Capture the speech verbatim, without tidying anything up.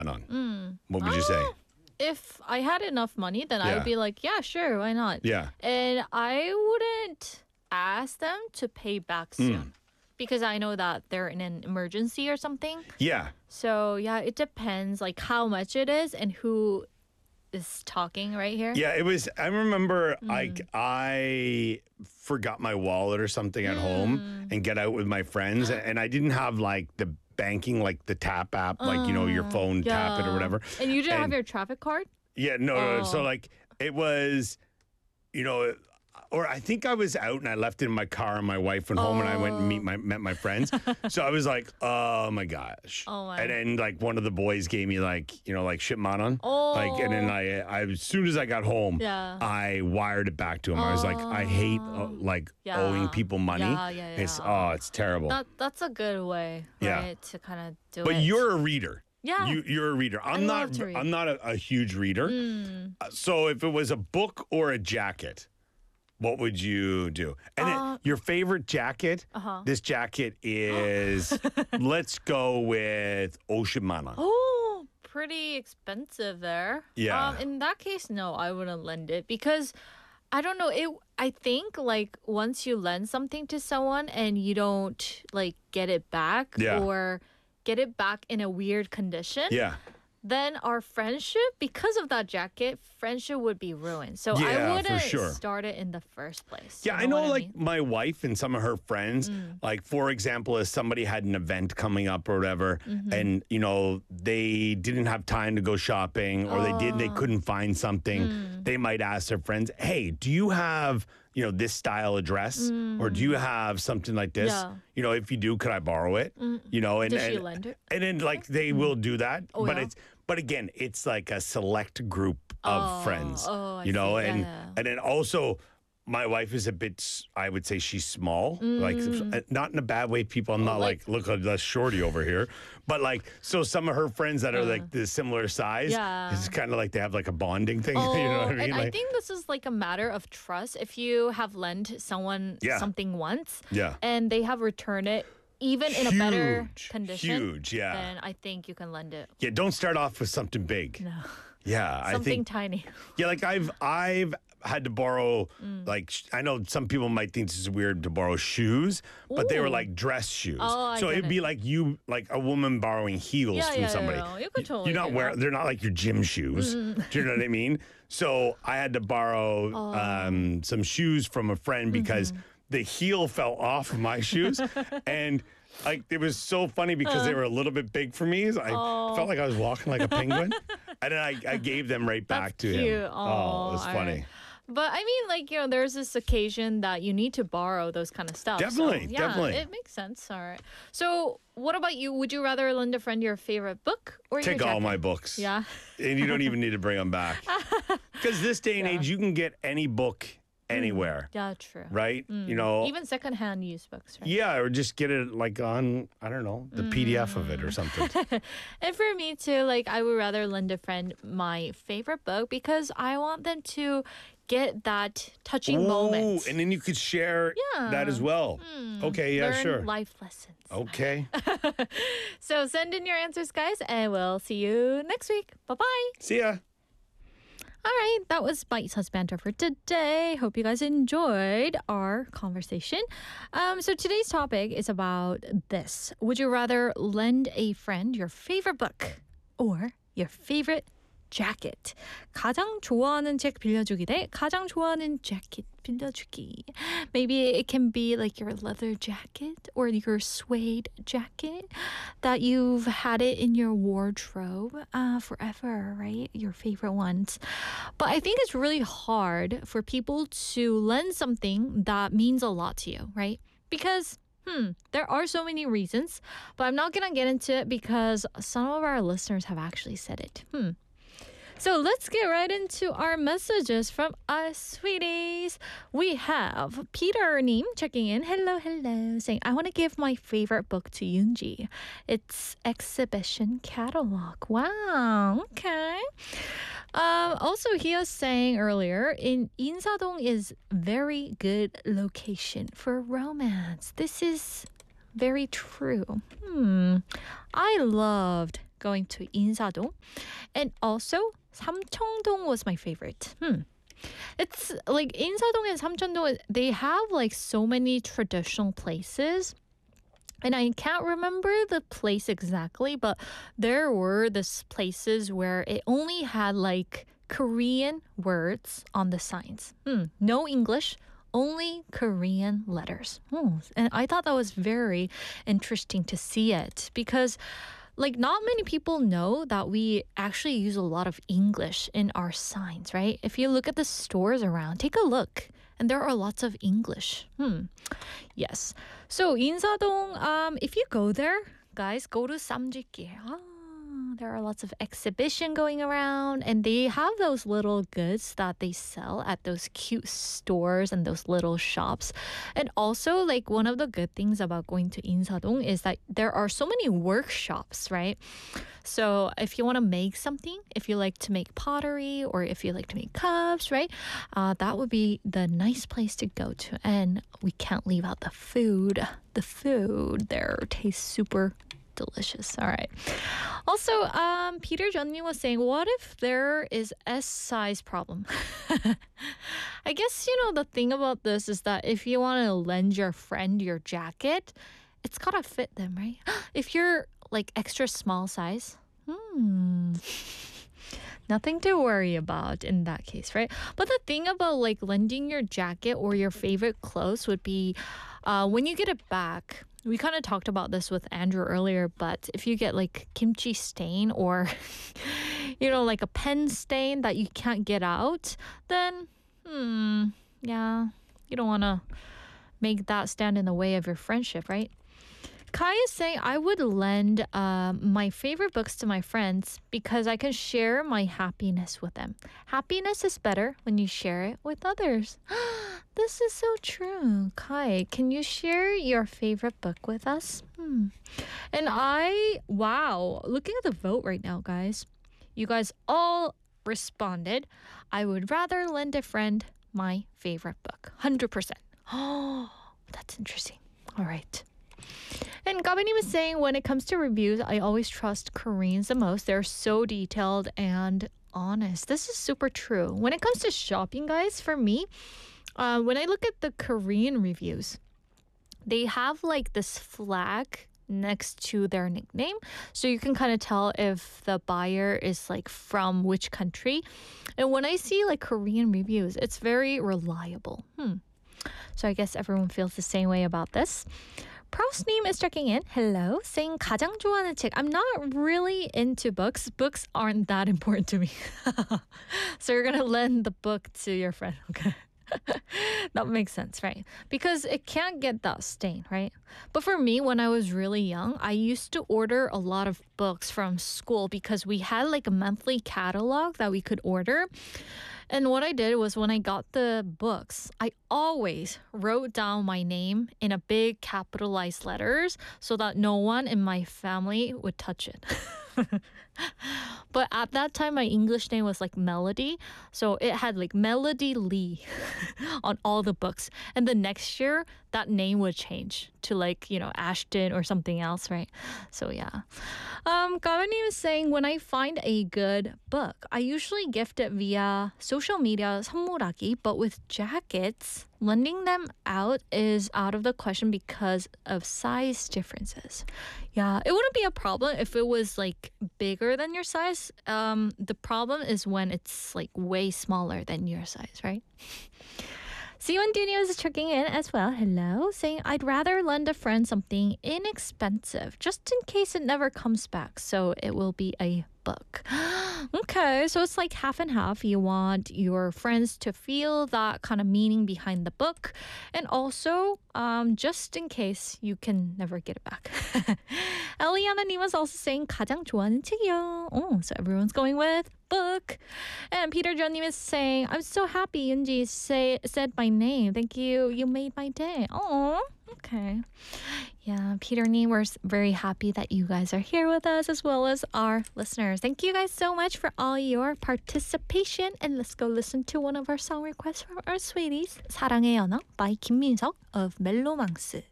on? Mm. What would you say? Ah, If I had enough money, then I Yeah. would be like, yeah, sure, why not? Yeah. And I wouldn't ask them to pay back Hmm. soon because I know that they're in an emergency or something. Yeah. So yeah, it depends like how much it is and who is talking right here. Yeah, it was. I remember, Mm. like, I forgot my wallet or something at home Mm. and get out with my friends, and I didn't have like the banking, like the tap app, like you know your phone tap it or Yeah. whatever. And you didn't have And- your traffic card? Yeah, no, no, no. So Oh. like it was, you know, or I think I was out and I left it in my car, and my wife went home, and I went and meet my met my friends. So I was like, oh my gosh. Oh, my. And then like one of the boys gave me like you know like shit on. Oh. Like and then I, I as soon as I got home, Yeah. I wired it back to him. I was like, I hate uh, like Yeah. owing people money. Yeah, yeah, It's yeah. oh, it's terrible. That that's a good way, Yeah. right? To kind of do But it. you're a reader. Yeah. You, you're a reader. I'm love not. to read. I'm not a, a huge reader. Mm. Uh, So if it was a book or a jacket, what would you do? And then Uh, your favorite jacket? Uh-huh. This jacket is. Let's go with 오십만 원. Oh, pretty expensive there. Yeah. Um, in that case, no, I wouldn't lend it because I don't know. It. I think like once you lend something to someone and you don't like get it back Yeah. or get it back in a weird condition, Yeah. then our friendship, because of that jacket, friendship would be ruined. So Yeah, I for wouldn't sure. start it in the first place. Yeah, You I know, what like mean? my wife and some of her friends, Mm. like for example, if somebody had an event coming up or whatever, Mm-hmm. and you know they didn't have time to go shopping, or they did, they Oh. couldn't find something, Mm. they might ask their friends, "Hey, do you have you know this style of dress, or do you have something like this? Mm. Yeah. You know, if you do, could I borrow it? You know, and Does she and, lend it? and then like they will do that, Oh, but yeah? it's but again, it's like a select group of Oh, friends, oh, I you know, see. Yeah, and yeah. and then also, my wife is a bit, s- I would say she's small, like uh, not in a bad way. People, I'm not Mm. like- like, look at the shorty over here, but like, so some of her friends that are like the similar size, Yeah. it's kind of like they have like a bonding thing. Oh, you know what I mean? and I Like, think this is like a matter of trust. If you have lent someone Yeah. something once, Yeah. and they have returned it even in a better Huge, condition, huge, yeah. then I think you can lend it. yeah, don't start off with something big. No, Yeah, I something think. tiny. Yeah, like I've I've had to borrow Mm. like sh- I know some people might think this is weird to borrow shoes, but they were Ooh. like dress shoes. Oh, I so get it'd be it. like you like a woman borrowing heels Yeah, from yeah, somebody. yeah, yeah. You could Y- totally You're not do wearing. that. They're not like your gym shoes. Do you know what I mean? So I had to borrow Oh. um, some shoes from a friend because Mm-hmm. the heel fell off of my shoes, and. Like it was so funny because Uh. they were a little bit big for me. So I Oh. felt like I was walking like a penguin, and then I, I gave them right back That's to cute. him. Oh, it was all funny. right. But I mean, like, you know, there's this occasion that you need to borrow those kind of stuff. So, Definitely, yeah, definitely. It makes sense. All right. So, what about you? Would you rather lend a friend your favorite book or your Take all jacket? my books. Yeah. And you don't even need to bring them back. Because this day and Yeah. age, you can get any book anywhere, Yeah, true. right? You know, Mm. Even secondhand used books, right? yeah, or just get it like on, I don't know, the P D F of it Mm. or something. And for me too, like I would rather lend a friend my favorite book because I want them to get that touching moment. and then you could share Yeah. that as well. Okay, yeah, Learn sure. life lessons. Okay. So send in your answers, guys, and we'll see you next week. Bye bye. See ya. All right, that was Bite Size Banter for today. Hope you guys enjoyed our conversation. Um, so today's topic is about this. Would you rather lend a friend your favorite book or your favorite jacket? 가장 좋아하는 책 빌려주기 대 가장 좋아하는 jacket 빌려주기. Maybe it can be like your leather jacket or your suede jacket that you've had it in your wardrobe uh, forever, right? Your favorite ones. But I think it's really hard for people to lend something that means a lot to you, right? Because Hmm, there are so many reasons, but I'm not gonna get into it because some of our listeners have actually said it. Hmm. So let's get right into our messages from us sweeties. We have Peter Nim checking in. Hello, hello. Saying, I want to give my favorite book to Yoonji. It's Exhibition Catalog. Wow. Okay. Um, also, he was saying earlier, in Insadong is very good location for romance. This is very true. Hmm. I loved going to 인사동. And also, 삼청동 was my favorite. Hmm. It's like 인사동 and 삼청동, they have like so many traditional places. And I can't remember the place exactly, but there were these places where it only had like Korean words on the signs. Hmm. No English, only Korean letters. Hmm. And I thought that was very interesting to see it because like not many people know that we actually use a lot of English in our signs, right? If you look at the stores around, take a look. And there are lots of English. Hmm. Yes. So 인사동, um, if you go there, guys, go to 쌈짓길. Ah, there are lots of exhibition going around, and they have those little goods that they sell at those cute stores and those little shops. And also, like one of the good things about going to 인사동 is that there are so many workshops, right? So if you want to make something, if you like to make pottery or if you like to make cups, right? Uh, that would be the nice place to go to. And we can't leave out the food. The food there tastes super delicious. All right. Also, um, Peter Johnny was saying, what if there is S size problem? I guess, you know, the thing about this is that if you want to lend your friend your jacket, it's got to fit them, right? If you're like extra small size, hmm, nothing to worry about in that case, right? But the thing about like lending your jacket or your favorite clothes would be uh, when you get it back. We kind of talked about this with Andrew earlier, but if you get like kimchi stain or, you know, like a pen stain that you can't get out, then, hmm, yeah, you don't want to make that stand in the way of your friendship, right? Kai is saying, I would lend uh, my favorite books to my friends because I can share my happiness with them. Happiness is better when you share it with others. This is so true. Kai, can you share your favorite book with us? Hmm. And I, wow, looking at the vote right now, guys, you guys all responded. I would rather lend a friend my favorite book. one hundred percent. Oh, that's interesting. All right. And Gabinim is saying, when it comes to reviews, I always trust Koreans the most. They're so detailed and honest. This is super true. When it comes to shopping, guys, for me, uh, when I look at the Korean reviews, they have like this flag next to their nickname. So you can kind of tell if the buyer is like from which country. And when I see like Korean reviews, it's very reliable. Hmm. So I guess everyone feels the same way about this. Prous님 is checking in. Hello. Saying 가장 좋아하는 책. I'm not really into books. Books aren't that important to me. So you're going to lend the book to your friend. Okay. That makes sense, right? Because it can't get that stain, right? But for me, when I was really young, I used to order a lot of books from school because we had like a monthly catalog that we could order. And what I did was when I got the books, I always wrote down my name in a big capitalized letters so that no one in my family would touch it. But at that time, my English name was like Melody. So it had like Melody Lee on all the books. And the next year, that name would change to like, you know, Ashton or something else, right? So yeah. Um, Gavani was saying, when I find a good book, I usually gift it via social media, 선물하기, but with jackets, lending them out is out of the question because of size differences. Yeah, it wouldn't be a problem if it was like bigger than your size. Um, the problem is when it's like way smaller than your size, right? Siwon Dunios is checking in as well. Hello, saying I'd rather lend a friend something inexpensive just in case it never comes back. So it will be a book. Okay, so it's like half and half. You want your friends to feel that kind of meaning behind the book, and also um, just in case you can never get it back. Eliana Ni was also saying 가장 좋아하는 책이요. Oh, so everyone's going with book. And Peter John is saying, I'm so happy Yunji say, said my name. Thank you. You made my day. Oh, okay. Yeah, Peter Nee, we're very happy that you guys are here with us as well as our listeners. Thank you guys so much for all your participation. And let's go listen to one of our song requests from our sweeties. 사랑의 언어 by 김민석 of 멜로망스.